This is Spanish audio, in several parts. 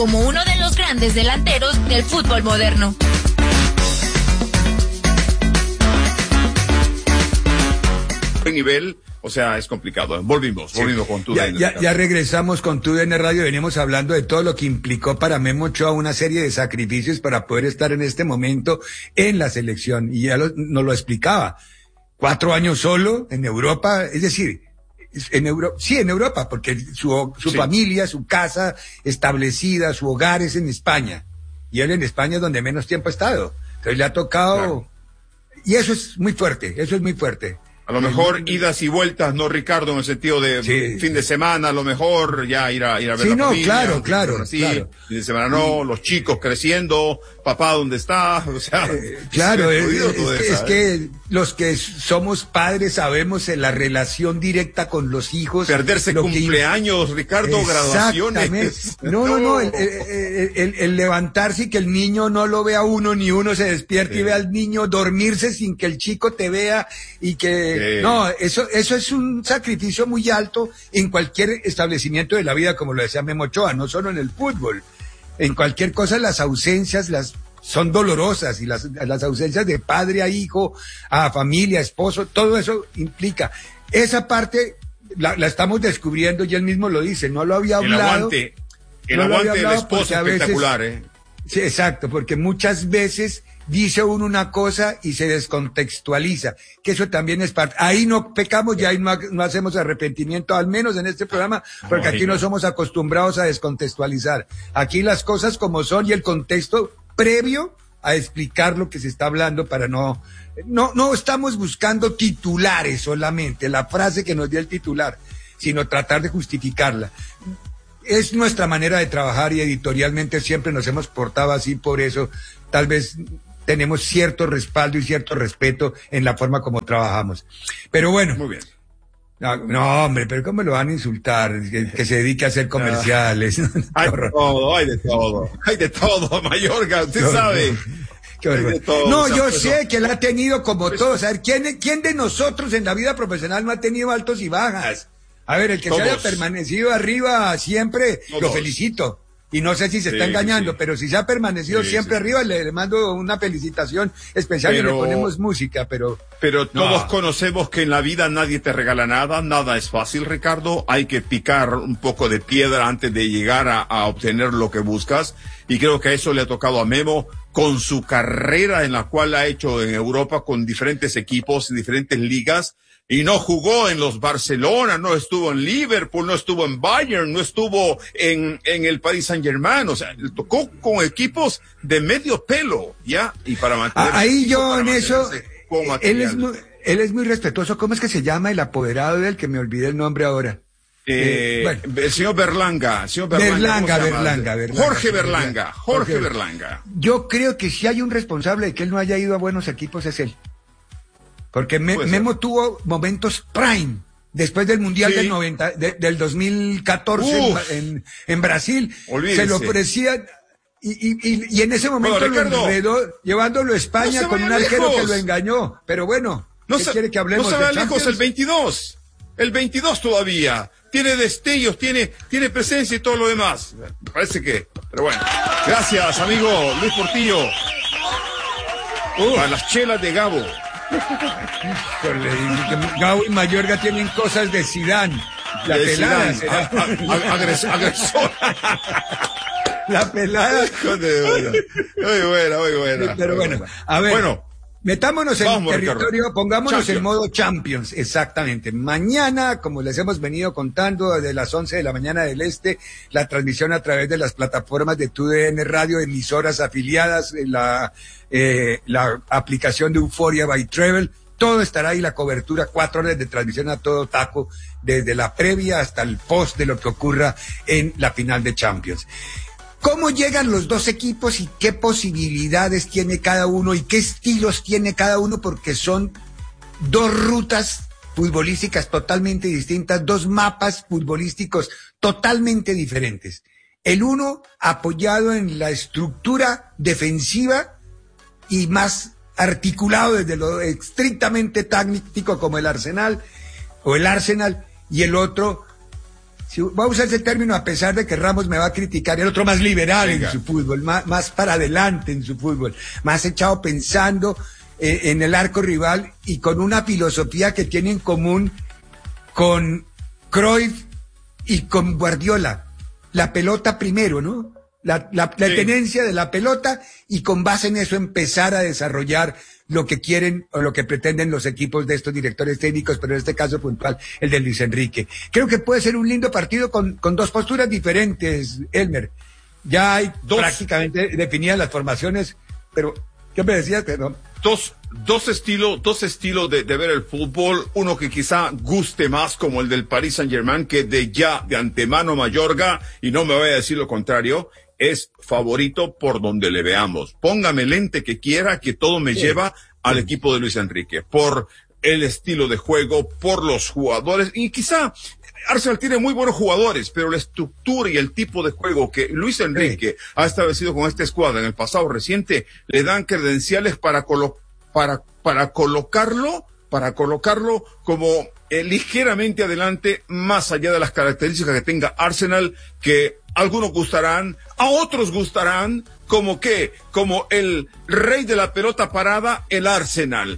como uno de los grandes delanteros del fútbol moderno. Buen nivel, o sea, es complicado. Volvimos con TUDN. Ya regresamos con TUDN Radio. Venimos hablando de todo lo que implicó para Memo Ochoa una serie de sacrificios para poder estar en este momento en la selección. Y ya nos lo explicaba. 4 años solo en Europa, es decir, en Europa, porque su familia, su casa establecida, su hogar es en España. Y él en España es donde menos tiempo ha estado. Entonces le ha tocado, claro. Y eso es muy fuerte. A lo mejor idas y vueltas, ¿no, Ricardo? En el sentido de fin de semana, a lo mejor ya ir a ver la familia. Claro. Fin de semana no, los chicos creciendo, papá ¿dónde está? O sea, es que los que somos padres sabemos la relación directa con los hijos. Perderse cumpleaños, Ricardo, graduaciones. No, el levantarse y que el niño no lo vea uno, ni uno se despierte y vea al niño, dormirse sin que el chico te vea y que... No, eso es un sacrificio muy alto en cualquier establecimiento de la vida, como lo decía Memo Ochoa, no solo en el fútbol. En cualquier cosa las ausencias son dolorosas, y las ausencias de padre a hijo, a familia, a esposo, todo eso implica. Esa parte la estamos descubriendo y él mismo lo dice, no lo había hablado. El aguante de la esposa espectacular, Sí, exacto, porque muchas veces dice uno una cosa y se descontextualiza, que eso también es parte. Ahí no pecamos y ahí no hacemos arrepentimiento, al menos en este programa, porque aquí no somos acostumbrados a descontextualizar. Aquí las cosas como son y el contexto previo a explicar lo que se está hablando para no estamos buscando titulares solamente, la frase que nos dio el titular, sino tratar de justificarla. Es nuestra manera de trabajar y editorialmente siempre nos hemos portado así, por eso tal vez tenemos cierto respaldo y cierto respeto en la forma como trabajamos. Pero bueno. Muy bien. No, hombre, pero ¿cómo lo van a insultar? Que se dedique a hacer comerciales. Hay de todo, Mayorga, usted sabe. No, yo sé que él ha tenido como todos. A ver, ¿quién de nosotros en la vida profesional no ha tenido altos y bajas? A ver, el que se haya permanecido arriba siempre, lo felicito. Y no sé si se está engañando, pero si se ha permanecido siempre arriba, le mando una felicitación especial y le ponemos música, pero todos conocemos que en la vida nadie te regala nada es fácil, Ricardo. Hay que picar un poco de piedra antes de llegar a obtener lo que buscas. Y creo que eso le ha tocado a Memo con su carrera en la cual ha hecho en Europa con diferentes equipos, diferentes ligas. Y no jugó en los Barcelona, no estuvo en Liverpool, no estuvo en Bayern, no estuvo en el Paris Saint-Germain. O sea, le tocó con equipos de medio pelo, ¿ya? Y para mantener... Ahí yo en eso... Él es muy respetuoso. ¿Cómo es que se llama el apoderado del que me olvidé el nombre ahora? El señor Berlanga. Berlanga. Jorge Berlanga. Yo creo que si hay un responsable de que él no haya ido a buenos equipos es él. Porque Memo tuvo momentos prime después del Mundial del 2014 en Brasil. Olvídese. Se lo ofrecían y en ese momento lo enredó llevándolo a España con un arquero que lo engañó. Pero bueno, ¿qué quiere que hablemos? No se va lejos el 22. El 22 todavía. Tiene destellos, tiene presencia y todo lo demás. Me parece que... Pero bueno. Gracias, amigo Luis Portillo. A las chelas de Gabo. Gabo y Mayorga tienen cosas de Zidane. La pelada agresor. La pelada. Muy buena. Pero bueno, a ver. Metámonos en territorio, Ricardo. Pongámonos en modo Champions, exactamente. Mañana, como les hemos venido contando, desde las 11 de la mañana del Este, la transmisión a través de las plataformas de TUDN Radio, emisoras afiliadas, la aplicación de Euphoria by Travel, todo estará ahí, la cobertura, 4 horas de transmisión a todo taco, desde la previa hasta el post de lo que ocurra en la final de Champions. ¿Cómo llegan los dos equipos y qué posibilidades tiene cada uno y qué estilos tiene cada uno? Porque son dos rutas futbolísticas totalmente distintas, dos mapas futbolísticos totalmente diferentes. El uno apoyado en la estructura defensiva y más articulado desde lo estrictamente táctico como el Arsenal, y el otro voy a usar ese término a pesar de que Ramos me va a criticar, el otro más liberal en su fútbol, más para adelante en su fútbol, más echado pensando en el arco rival y con una filosofía que tiene en común con Cruyff y con Guardiola. La pelota primero, ¿no? La tenencia de la pelota y con base en eso empezar a desarrollar lo que quieren o lo que pretenden los equipos de estos directores técnicos, pero en este caso puntual, el de Luis Enrique. Creo que puede ser un lindo partido con dos posturas diferentes, Elmer. Ya hay prácticamente definidas las formaciones, pero ¿qué me decías? Perdón. Dos estilos de ver el fútbol, uno que quizá guste más como el del Paris Saint-Germain, que de antemano Mayorga, y no me voy a decir lo contrario, es favorito por donde le veamos. Póngame el ente que quiera, que todo me lleva al equipo de Luis Enrique, por el estilo de juego, por los jugadores, y quizá Arsenal tiene muy buenos jugadores, pero la estructura y el tipo de juego que Luis Enrique ha establecido con esta escuadra en el pasado reciente le dan credenciales para colocarlo como ligeramente adelante, más allá de las características que tenga Arsenal, que algunos gustarán, a otros gustarán, como el rey de la pelota parada, el Arsenal.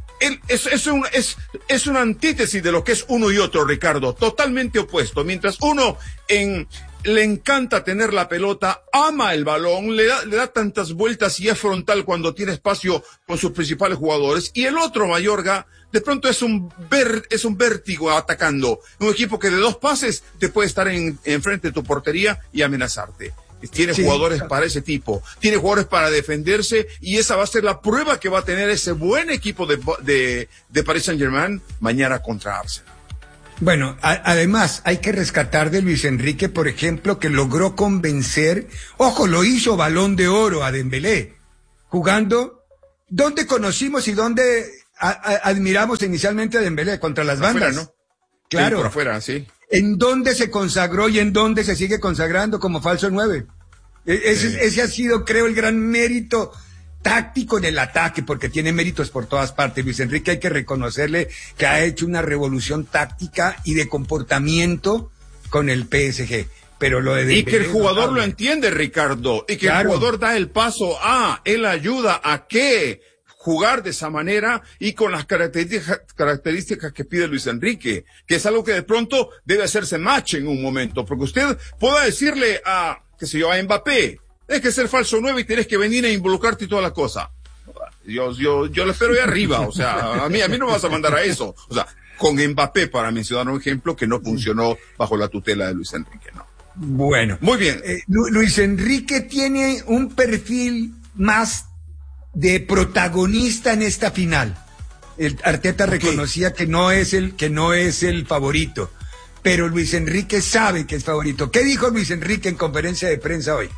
Es una antítesis de lo que es uno y otro, Ricardo, totalmente opuesto. Mientras uno le encanta tener la pelota, ama el balón, le da tantas vueltas y es frontal cuando tiene espacio con sus principales jugadores, y el otro, Mayorga, de pronto es un vértigo atacando, un equipo que de dos pases te puede estar enfrente de tu portería y amenazarte. Tiene jugadores para ese tipo, tiene jugadores para defenderse, y esa va a ser la prueba que va a tener ese buen equipo de Paris Saint-Germain mañana contra Arsenal. Bueno, además hay que rescatar de Luis Enrique, por ejemplo, que logró convencer, lo hizo Balón de Oro a Dembélé, jugando donde conocimos y donde admiramos inicialmente a Dembélé, contra las bandas. Afuera, ¿no? Claro. Sí, por afuera, sí. En dónde se consagró y en dónde se sigue consagrando como falso 9. Ese ha sido, creo, el gran mérito táctico en el ataque, porque tiene méritos por todas partes. Luis Enrique hay que reconocerle que ha hecho una revolución táctica y de comportamiento con el PSG. Pero lo de Dembélé, y que el jugador lo entiende, Ricardo, y que el jugador da el paso él ayuda a que jugar de esa manera y con las características que pide Luis Enrique, que es algo que de pronto debe hacerse match en un momento, porque usted pueda decirle a Mbappé, tienes que ser falso 9 y tienes que venir a involucrarte y toda la cosa. Yo lo espero ahí arriba, o sea, a mí no me vas a mandar a eso. O sea, con Mbappé, para mencionar un ejemplo que no funcionó bajo la tutela de Luis Enrique, ¿no? Bueno. Muy bien. Luis Enrique tiene un perfil más de protagonista en esta final. Arteta reconocía que no es el favorito, pero Luis Enrique sabe que es favorito. ¿Qué dijo Luis Enrique en conferencia de prensa hoy?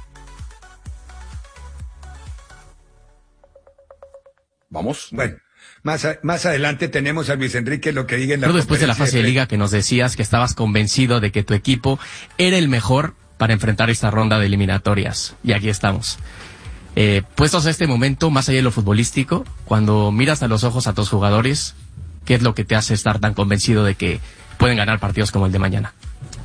Vamos. Bueno, más adelante tenemos a Luis Enrique lo que diga en la Pero después de la fase de liga que nos decías que estabas convencido de que tu equipo era el mejor para enfrentar esta ronda de eliminatorias. Y aquí estamos. Puestos a este momento, más allá de lo futbolístico, cuando miras a los ojos a tus jugadores, ¿qué es lo que te hace estar tan convencido de que pueden ganar partidos como el de mañana?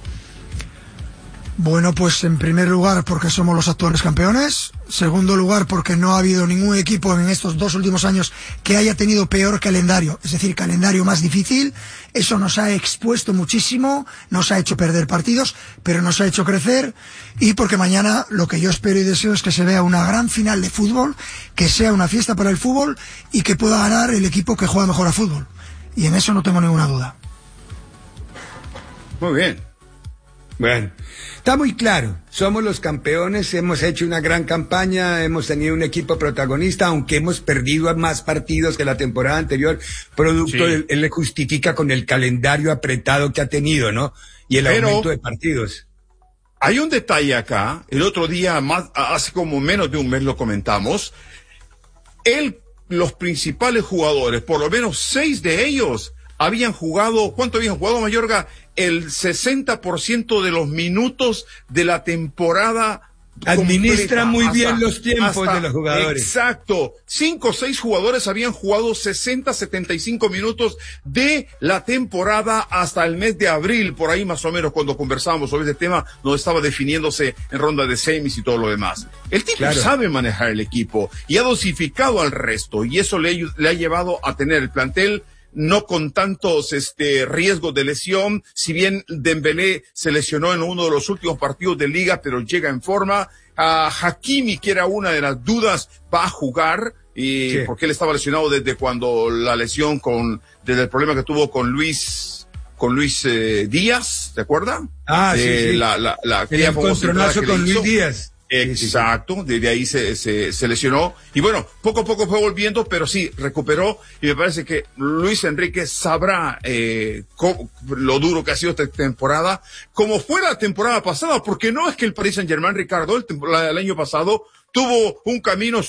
Bueno, pues en primer lugar porque somos los actuales campeones, segundo lugar porque no ha habido ningún equipo en estos 2 últimos años que haya tenido peor calendario, es decir, calendario más difícil. Eso nos ha expuesto muchísimo, nos ha hecho perder partidos, pero nos ha hecho crecer, y porque mañana lo que yo espero y deseo es que se vea una gran final de fútbol, que sea una fiesta para el fútbol y que pueda ganar el equipo que juega mejor a fútbol, y en eso no tengo ninguna duda. Muy bien. Bueno, está muy claro, somos los campeones, hemos hecho una gran campaña, hemos tenido un equipo protagonista, aunque hemos perdido más partidos que la temporada anterior, producto él le justifica con el calendario apretado que ha tenido, ¿no? Y el aumento de partidos. Hay un detalle acá, el otro día, hace como menos de un mes lo comentamos, los principales jugadores, por lo menos 6 de ellos, habían jugado, ¿cuánto habían jugado, Mayorga? El 60% de los minutos de la temporada Administra muy hasta, bien los tiempos de los jugadores. Exacto. 5 o 6 jugadores habían jugado 60, 75 minutos de la temporada hasta el mes de abril, por ahí más o menos, cuando conversábamos sobre este tema, no estaba definiéndose en ronda de semis y todo lo demás. El tipo sabe manejar el equipo y ha dosificado al resto, y eso le ha llevado a tener el plantel no con tantos riesgos de lesión. Si bien Dembélé se lesionó en uno de los últimos partidos de liga, pero llega en forma. Hakimi, que era una de las dudas, va a jugar, porque él estaba lesionado desde cuando la lesión desde el problema que tuvo con Luis Díaz, ¿te acuerdas? Sí. El encontronazo con Luis Díaz. Exacto, desde ahí se lesionó, y bueno, poco a poco fue volviendo, pero sí, recuperó, y me parece que Luis Enrique sabrá lo duro que ha sido esta temporada, como fue la temporada pasada, porque no es que el Paris Saint-Germain, Ricardo, el año pasado tuvo un camino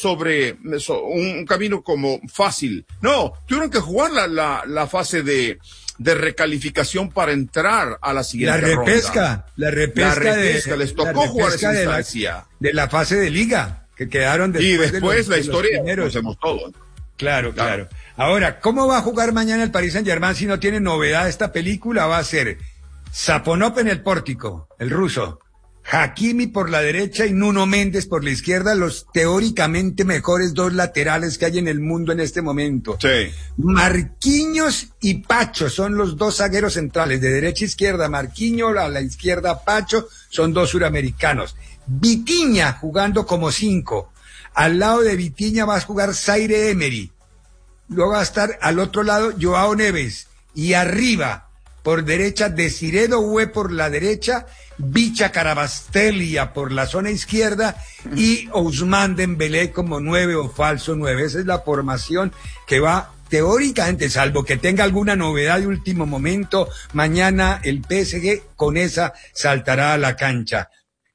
un camino como fácil. No, tuvieron que jugar la fase de recalificación para entrar a la siguiente ronda. La repesca les tocó jugar esa instancia. De la fase de liga, que quedaron después. Y después la historia, conocemos todo. Claro. Ahora, ¿cómo va a jugar mañana el Paris Saint-Germain si no tiene novedad esta película? Va a ser Saponov en el pórtico, el ruso, Hakimi por la derecha y Nuno Méndez por la izquierda, los teóricamente mejores dos laterales que hay en el mundo en este momento. Sí. Marquinhos y Pacho son los dos zagueros centrales, de derecha a izquierda Marquinhos, a la izquierda Pacho, son dos suramericanos. Vitinha jugando como 5. Al lado de Vitinha va a jugar Zaire Emery. Luego va a estar al otro lado Joao Neves. Y arriba, por derecha, Desiré Doué por la derecha, Bicha Carabastelia por la zona izquierda y Ousmane Dembélé como 9 o falso 9. Esa es la formación que va teóricamente, salvo que tenga alguna novedad de último momento. Mañana el PSG con esa saltará a la cancha.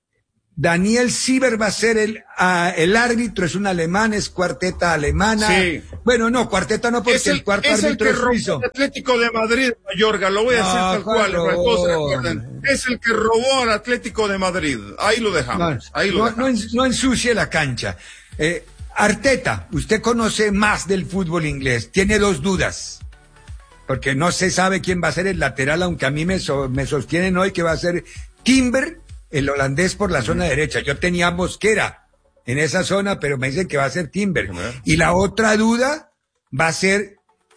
Daniel Sieber va a ser el árbitro, es un alemán, es cuarteta alemana. Sí. Bueno, no, cuarteta no, porque el cuarto árbitro es suizo. El Atlético de Madrid, Mayorga, lo voy a decir tal cual, para que todos se recuerden. Es el que robó al Atlético de Madrid. Ahí lo dejamos. No ensucie la cancha. Arteta, usted conoce más del fútbol inglés, tiene 2 dudas. Porque no se sabe quién va a ser el lateral, aunque a mí me sostienen hoy que va a ser Timber, el holandés por la zona derecha. Yo tenía Mosquera en esa zona, pero me dicen que va a ser Timber. Y la otra duda va a ser,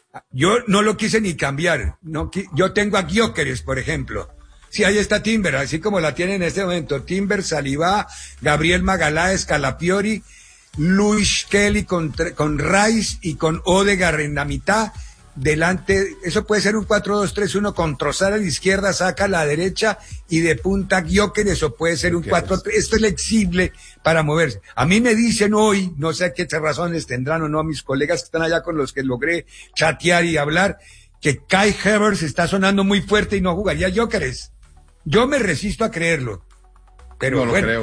yo no lo quise ni cambiar. Yo tengo a Gyökeres, por ejemplo. Sí, ahí está Timber, así como la tiene en este momento. Timber, Saliba, Gabriel Magaláes, Calafiori, Luis Kelly con Rice y con Odegaard en la mitad. Delante, eso puede ser un 4-2-3-1 con Trossard a la izquierda, saca a la derecha y de punta Gyökeres, eso puede ser un 4-3, esto es flexible para moverse. A mí me dicen hoy, no sé qué razones tendrán o no mis colegas que están allá con los que logré chatear y hablar, que Kai Havertz está sonando muy fuerte y no jugaría Gyökeres. Yo me resisto a creerlo. Pero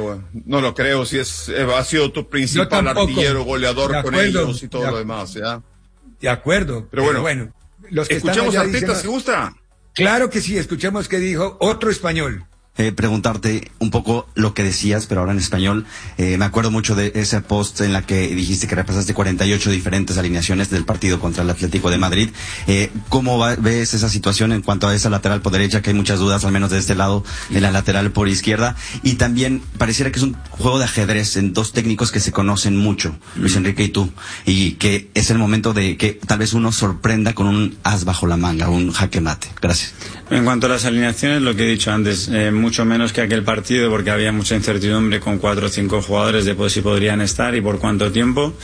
no lo creo, si ha sido tu principal artillero, goleador con ellos y todo lo demás, ¿ya? De acuerdo. Pero bueno, los que escuchamos a Arteta, ¿se gusta? Claro que sí, escuchemos qué dijo otro español. Preguntarte un poco lo que decías, pero ahora en español. Me acuerdo mucho de ese post en la que dijiste que repasaste 48 diferentes alineaciones del partido contra el Atlético de Madrid. ¿Cómo ves esa situación en cuanto a esa lateral por derecha, que hay muchas dudas, al menos de este lado, de la lateral por izquierda? Y también pareciera que es un juego de ajedrez en 2 técnicos que se conocen mucho, Luis Enrique y tú, y que es el momento de que tal vez uno sorprenda con un as bajo la manga, un jaque mate. Gracias. En cuanto a las alineaciones, lo que he dicho antes, mucho menos que aquel partido, porque había mucha incertidumbre con 4 o 5 jugadores de si podrían estar y por cuánto tiempo.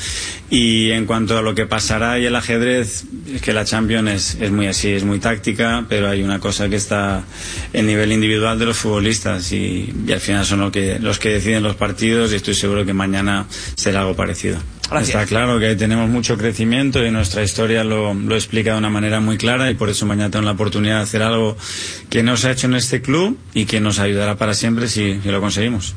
Y en cuanto a lo que pasará y el ajedrez, es que la Champions es muy así, es muy táctica, pero hay una cosa que está en nivel individual de los futbolistas y al final son los que deciden los partidos, y estoy seguro que mañana será algo parecido. Gracias. Está claro que ahí tenemos mucho crecimiento y nuestra historia lo explica de una manera muy clara, y por eso mañana tengo la oportunidad de hacer algo que no se ha hecho en este club y que nos ayudará para siempre si lo conseguimos.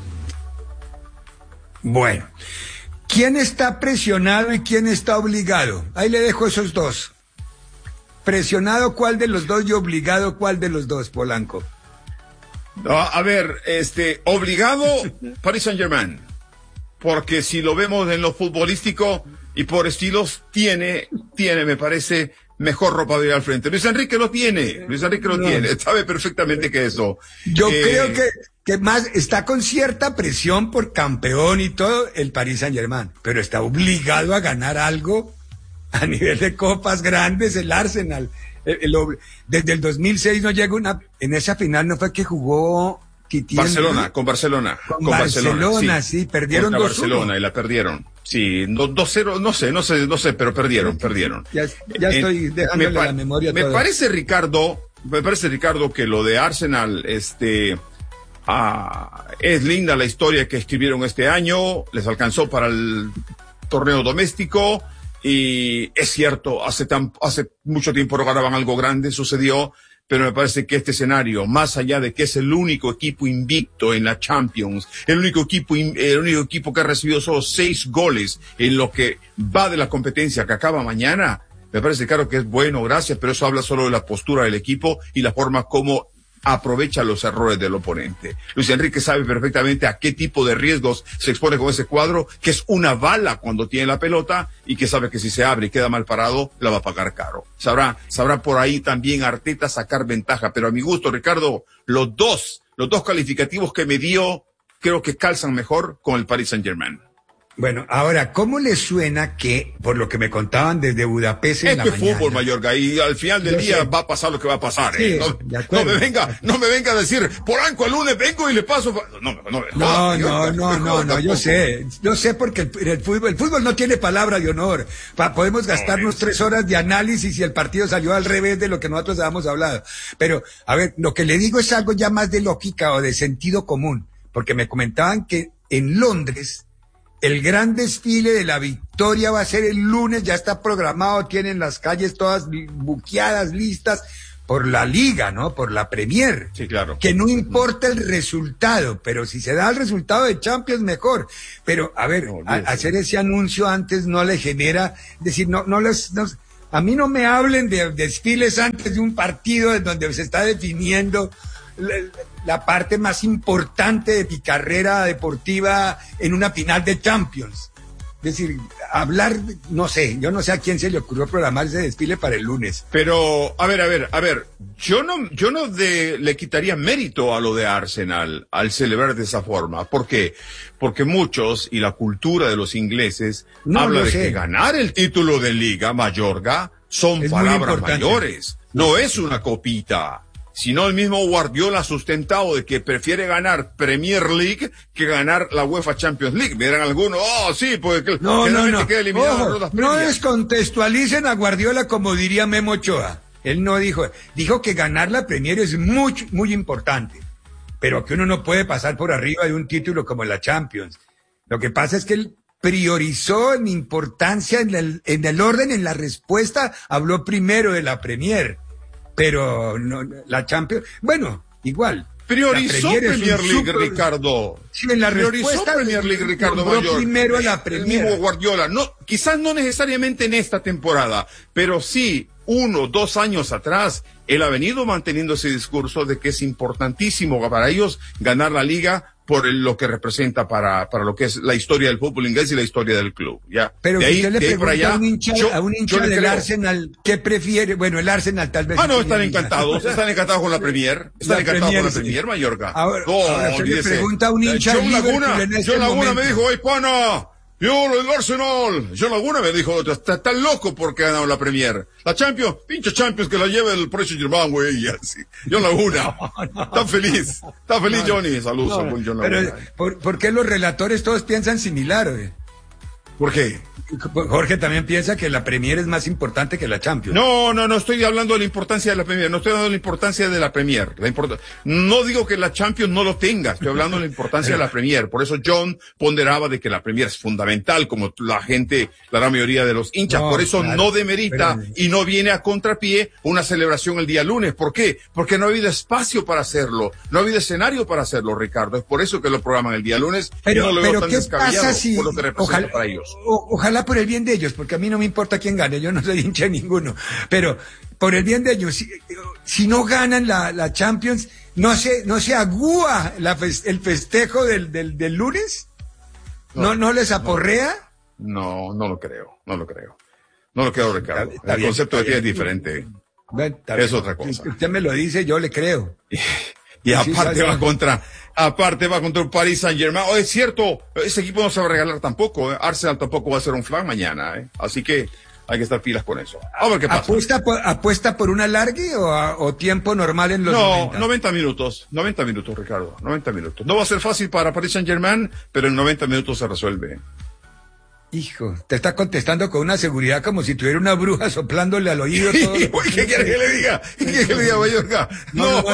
Bueno, ¿quién está presionado y quién está obligado? Ahí le dejo esos 2. ¿Presionado cuál de los 2 y obligado cuál de los 2, Polanco? A ver, obligado Paris Saint-Germain, porque si lo vemos en lo futbolístico y por estilos, tiene, me parece, mejor ropa de ir al frente. Luis Enrique lo tiene, sabe perfectamente que eso. Yo creo que más está con cierta presión por campeón y todo el Paris Saint-Germain, pero está obligado a ganar algo a nivel de copas grandes el Arsenal. Desde el 2006 no llega en esa final no fue que jugó con Barcelona, sí, perdieron 2-1. Barcelona y la perdieron. Sí, 2-0, no sé, pero perdieron. Ya estoy dejándole la memoria me toda. parece, Ricardo, que lo de Arsenal, es linda la historia que escribieron este año, les alcanzó para el torneo doméstico. Y es cierto, hace mucho tiempo no ganaban algo grande, sucedió, pero me parece que este escenario, más allá de que es el único equipo invicto en la Champions, el único equipo que ha recibido solo 6 goles en lo que va de la competencia que acaba mañana, me parece claro que es bueno, gracias, pero eso habla solo de la postura del equipo y la forma como aprovecha los errores del oponente. Luis Enrique sabe perfectamente a qué tipo de riesgos se expone con ese cuadro, que es una bala cuando tiene la pelota y que sabe que si se abre y queda mal parado, la va a pagar caro. Sabrá por ahí también Arteta sacar ventaja, pero a mi gusto, Ricardo, los dos calificativos que me dio, creo que calzan mejor con el Paris Saint-Germain. Bueno, ahora, ¿cómo les suena que, por lo que me contaban desde Budapest en la mañana? Esto es fútbol, Mayorga, y al final del día va a pasar lo que va a pasar, sí, No me venga a decir, Polanco, el lunes vengo y le paso... No, yo sé porque el fútbol no tiene palabra de honor. Podemos gastarnos 3 horas de análisis y el partido salió al revés de lo que nosotros habíamos hablado. Pero, a ver, lo que le digo es algo ya más de lógica o de sentido común, porque me comentaban que en Londres el gran desfile de la victoria va a ser el lunes, ya está programado, tienen las calles todas buqueadas, listas, por la Liga, ¿no? Por la Premier. Sí, claro. Que no importa el resultado, pero si se da el resultado de Champions, mejor. Pero, a ver, hacer ese anuncio antes no le genera, decir, a mí no me hablen de desfiles antes de un partido en donde se está definiendo la parte más importante de mi carrera deportiva en una final de Champions. Es decir, yo no sé a quién se le ocurrió programar ese desfile para el lunes. Pero, a ver, yo no le quitaría mérito a lo de Arsenal al celebrar de esa forma. ¿Por qué? Porque muchos, y la cultura de los ingleses, habla de que ganar el título de Liga, Mayorga, son palabras mayores. No es una copita. Sino el mismo Guardiola ha sustentado de que prefiere ganar Premier League que ganar la UEFA Champions League. Me dirán algunos, sí, pues no. No descontextualicen a Guardiola como diría Memo Ochoa. Él no dijo que ganar la Premier es muy, muy importante, pero que uno no puede pasar por arriba de un título como la Champions. Lo que pasa es que él priorizó en importancia en el orden, en la respuesta, habló primero de la Premier. Pero no, la Champions, bueno, igual. Priorizó Premier League, Ricardo. Sí, en la respuesta Premier League, Ricardo Mayor. Primero la Premier. El mismo Guardiola. Quizás no necesariamente en esta temporada, pero sí 1, 2 años atrás, él ha venido manteniendo ese discurso de que es importantísimo para ellos ganar la Liga por lo que representa para lo que es la historia del fútbol inglés y la historia del club, ¿ya? Pero de si ahí, usted le pregunta allá, a un hincha del Arsenal, ¿qué prefiere? Bueno, el Arsenal tal vez... están encantados con la Premier. Están encantados con la Premier, Mayorga. Ahora usted le pregunta a un hincha John Laguna me dijo, ¡ay, pana! Yo, el Arsenal. John Laguna me dijo, está loco porque ha ganado la Premier. La Champions, pinche Champions que la lleva el Paris Saint-Germain, güey, y así. John Laguna. Está feliz, Johnny. Saludos a John Laguna. Pero, ¿por qué los relatores todos piensan similar, güey? ¿Por qué? Jorge también piensa que la Premier es más importante que la Champions. No estoy hablando de la importancia de la Premier, no estoy hablando de la importancia de la Premier. No digo que la Champions no lo tenga, estoy hablando de la importancia de la Premier. Por eso John ponderaba de que la Premier es fundamental, como la gran mayoría de los hinchas. Por eso no demerita y no viene a contrapié una celebración el día lunes. ¿Por qué? Porque no ha habido espacio para hacerlo, no ha habido escenario para hacerlo, Ricardo. Es por eso que lo programan el día lunes. Pero no lo veo tan ¿qué descabellado pasa si, por lo que representa para ellos? Ojalá por el bien de ellos, porque a mí no me importa quién gane, yo no soy hincha de ninguno, pero por el bien de ellos, si no ganan la Champions, ¿No se agúa el festejo del lunes? ¿No les aporrea? No lo creo. No lo creo, Ricardo. El concepto de ti es diferente. Es otra cosa. Usted me lo dice, yo le creo. Y aparte va contra un Paris Saint-Germain. Es cierto, ese equipo no se va a regalar tampoco. Arsenal tampoco va a ser un flan mañana. Así que hay que estar pilas con eso. A ver qué pasa. ¿Apuesta por un alargue o tiempo normal en los 90? 90 minutos, Ricardo. 90 minutos. No va a ser fácil para Paris Saint-Germain, pero en 90 minutos se resuelve. Hijo, te está contestando con una seguridad como si tuviera una bruja soplándole al oído todo. ¿Qué quiere que le diga? ¿Qué quiere que le diga, Mallorca? No.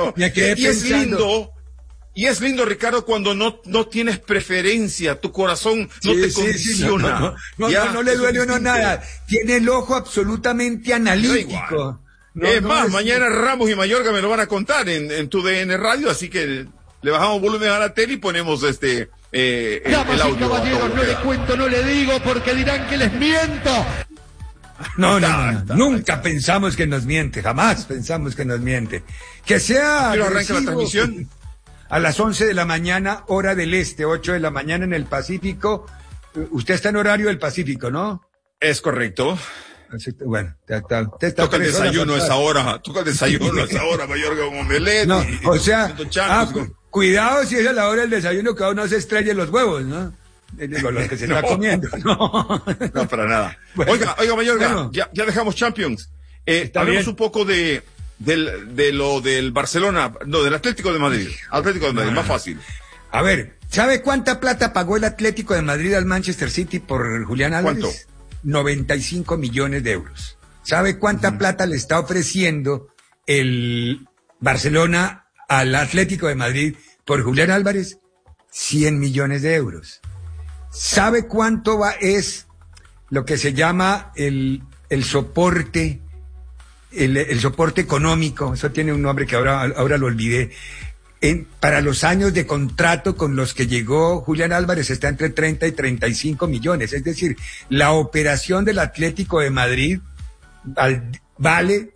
Y es lindo, Ricardo, cuando no tienes preferencia, tu corazón no te condiciona. No le duele a uno nada. Tiene el ojo absolutamente analítico. Mañana Ramos y Mallorca me lo van a contar en tu DN Radio, así que le bajamos volumen a la tele y ponemos el audio. Caballeros, no les cuento, no le digo, porque dirán que les miento. No. Nunca pensamos que nos miente, jamás pensamos que nos miente. Que sea. ¿Quiero arrancar la transmisión? A las 11 de la mañana, hora del este, 8 de la mañana en el Pacífico. Usted está en horario del Pacífico, ¿no? Es correcto. Bueno, toca el desayuno a esa hora. Mallorca, con omelette. No, cuidado si es a la hora del desayuno que a uno se estrelle los huevos, ¿no? Digo, los que se está comiendo. No, para nada. Bueno, oiga, Mallorca, ya dejamos Champions. Hablemos un poco de lo del Barcelona, del Atlético de Madrid. Más fácil. A ver, ¿sabe cuánta plata pagó el Atlético de Madrid al Manchester City por Julián Álvarez? ¿Cuánto? 95 millones de euros. ¿Sabe cuánta plata le está ofreciendo el Barcelona al Atlético de Madrid por Julián Álvarez? 100 millones de euros. ¿Sabe cuánto es lo que se llama el soporte? El soporte económico, eso tiene un nombre que ahora lo olvidé. Para los años de contrato con los que llegó Julián Álvarez está entre 30 y 35 millones. Es decir, la operación del Atlético de Madrid vale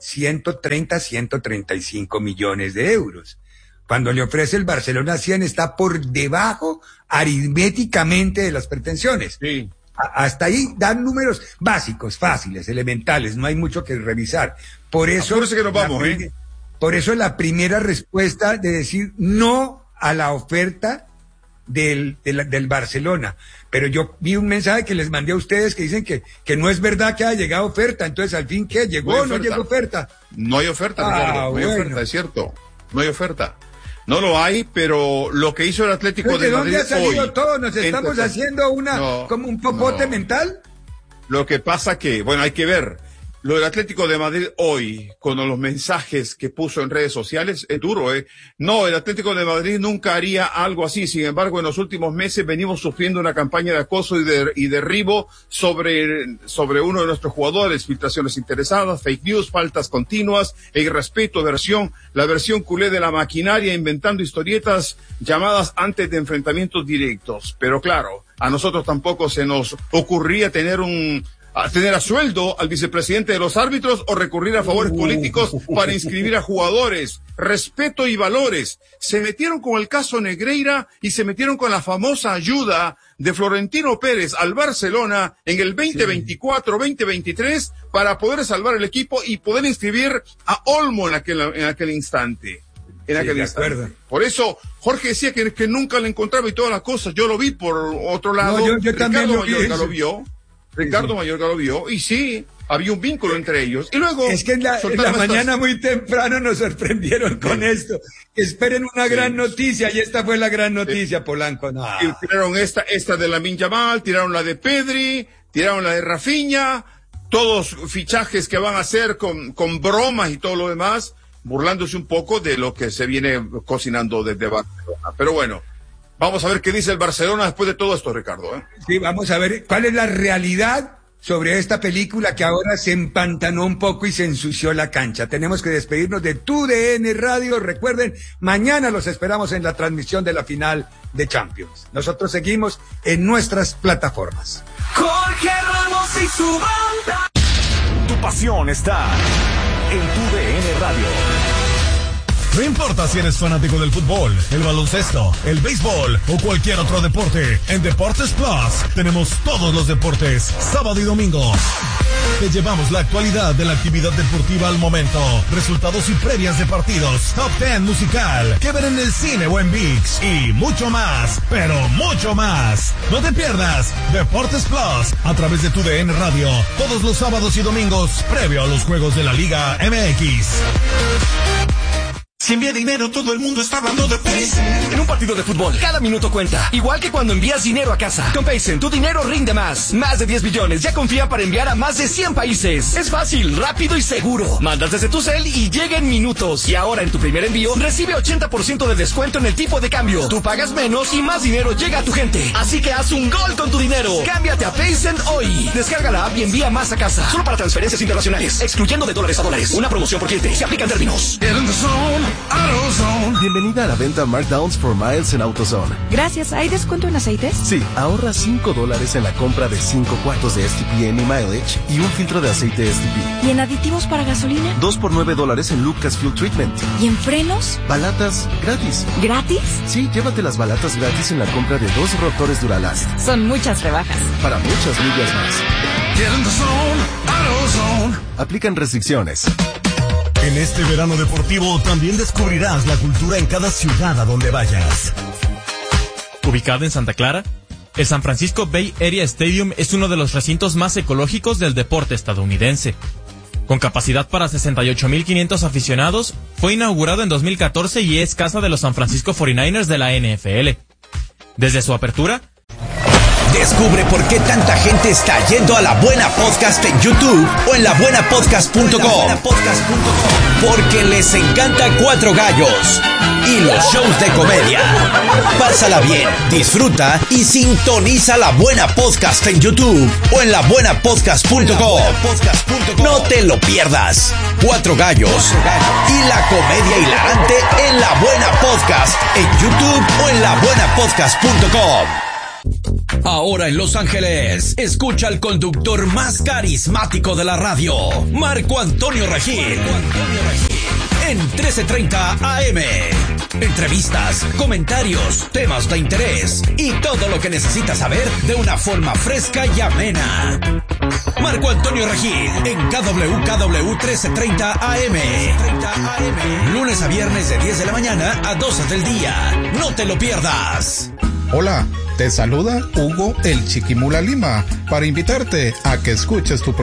135 millones de euros. Cuando le ofrece el Barcelona 100 está por debajo aritméticamente de las pretensiones. Sí. Hasta ahí dan números básicos, fáciles, elementales, no hay mucho que revisar. Por eso que nos vamos, Por eso la primera respuesta de decir no a la oferta del Barcelona. Pero yo vi un mensaje que les mandé a ustedes que dicen que no es verdad que haya llegado oferta. Entonces, ¿al fin qué? ¿Llegó o no llegó oferta? No hay oferta, Ricardo. Hay oferta, es cierto. No hay oferta. No lo hay, pero lo que hizo el Atlético de Madrid hoy... ¿De dónde ha salido todo? ¿Nos estamos haciendo como un popote mental? Lo que pasa que, hay que ver. Lo del Atlético de Madrid hoy, con los mensajes que puso en redes sociales, es duro, No, el Atlético de Madrid nunca haría algo así. Sin embargo, en los últimos meses venimos sufriendo una campaña de acoso y derribo sobre uno de nuestros jugadores, filtraciones interesadas, fake news, faltas continuas, irrespeto, la versión culé de la maquinaria, inventando historietas llamadas antes de enfrentamientos directos. Pero claro, a nosotros tampoco se nos ocurría tener a sueldo al vicepresidente de los árbitros o recurrir a favores políticos para inscribir a jugadores. Respeto y valores. Se metieron con el caso Negreira y se metieron con la famosa ayuda de Florentino Pérez al Barcelona en el 2024-2023 para poder salvar el equipo y poder inscribir a Olmo en aquel instante. Por eso Jorge decía que nunca le encontraba y todas las cosas. Yo lo vi por otro lado. No, yo también lo vio. Ricardo Mallorca lo vio, y sí, había un vínculo entre ellos. Y luego... Es que en la mañana muy temprano nos sorprendieron con esto. Esperen una gran noticia, y esta fue la gran noticia, Polanco. No. Y tiraron esta de Lamine Yamal, tiraron la de Pedri, tiraron la de Rafinha, todos fichajes que van a hacer con bromas y todo lo demás, burlándose un poco de lo que se viene cocinando desde Barcelona. Pero bueno... Vamos a ver qué dice el Barcelona después de todo esto, Ricardo. Sí, vamos a ver cuál es la realidad sobre esta película que ahora se empantanó un poco y se ensució la cancha. Tenemos que despedirnos de TUDN Radio. Recuerden, mañana los esperamos en la transmisión de la final de Champions. Nosotros seguimos en nuestras plataformas. Jorge Ramos y su banda. Tu pasión está en TUDN Radio. No importa si eres fanático del fútbol, el baloncesto, el béisbol o cualquier otro deporte, en Deportes Plus tenemos todos los deportes, sábado y domingo. Te llevamos la actualidad de la actividad deportiva al momento, resultados y previas de partidos, top 10 musical, que ver en el cine o en ViX y mucho más, pero mucho más. No te pierdas Deportes Plus a través de tu DN Radio, todos los sábados y domingos, previo a los juegos de la Liga MX. Si envía dinero, todo el mundo está hablando de Paycen. En un partido de fútbol, cada minuto cuenta. Igual que cuando envías dinero a casa. Con Paycen, tu dinero rinde más. Más de 10 billones ya confía para enviar a más de 100 países. Es fácil, rápido y seguro. Mandas desde tu cel y llega en minutos. Y ahora en tu primer envío, recibe 80% de descuento en el tipo de cambio. Tú pagas menos y más dinero llega a tu gente. Así que haz un gol con tu dinero. Cámbiate a Paycen hoy. Descarga la app y envía más a casa. Solo para transferencias internacionales, excluyendo de dólares a dólares. Una promoción por cliente. Se aplican términos. Bienvenida a la venta Markdowns for Miles en AutoZone. Gracias. ¿Hay descuento en aceites? Sí, ahorra $5 en la compra de 5 cuartos de STP Any Mileage y un filtro de aceite STP. ¿Y en aditivos para gasolina? 2 por $9 en Lucas Fuel Treatment. ¿Y en frenos? Balatas gratis. ¿Gratis? Sí, llévate las balatas gratis en la compra de 2 rotores Duralast. Son muchas rebajas. Para muchas millas más. Aplican restricciones. En este verano deportivo también descubrirás la cultura en cada ciudad a donde vayas. Ubicado en Santa Clara, el San Francisco Bay Area Stadium es uno de los recintos más ecológicos del deporte estadounidense. Con capacidad para 68,500 aficionados, fue inaugurado en 2014 y es casa de los San Francisco 49ers de la NFL. Desde su apertura, descubre por qué tanta gente está yendo a La Buena Podcast en YouTube o en labuenapodcast.com. Porque les encanta Cuatro Gallos y los shows de comedia. Pásala bien, disfruta y sintoniza La Buena Podcast en YouTube o en labuenapodcast.com. No te lo pierdas. Cuatro Gallos y la comedia hilarante en La Buena Podcast en YouTube o en labuenapodcast.com. Ahora en Los Ángeles, escucha al conductor más carismático de la radio, Marco Antonio Regil. En 1330 AM. Entrevistas, comentarios, temas de interés y todo lo que necesitas saber de una forma fresca y amena. Marco Antonio Regil en KWKW 1330 AM. Lunes a viernes de 10 de la mañana a 12 del día. No te lo pierdas. Hola, te saluda Hugo el Chiquimula Lima para invitarte a que escuches tu